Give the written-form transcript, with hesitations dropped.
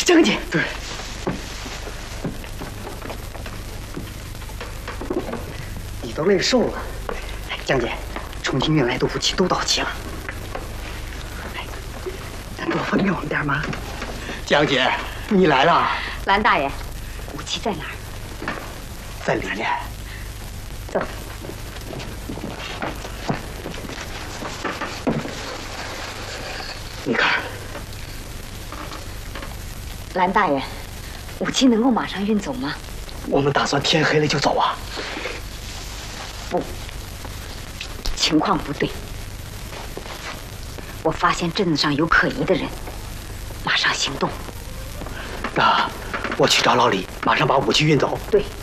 将军。 对。你都累瘦了，将军，重新运来的武器都到齐了。咱多分给我们点吗？将军，你来了。 蓝大爷，武器在哪儿？ 在里面。 走。 你看， 蓝大爷，武器能够马上运走吗？ 我们打算天黑了就走啊。 不，情况不对。我发现镇子上有可疑的人，马上行动。 那我去找老李，马上把武器运走。 对。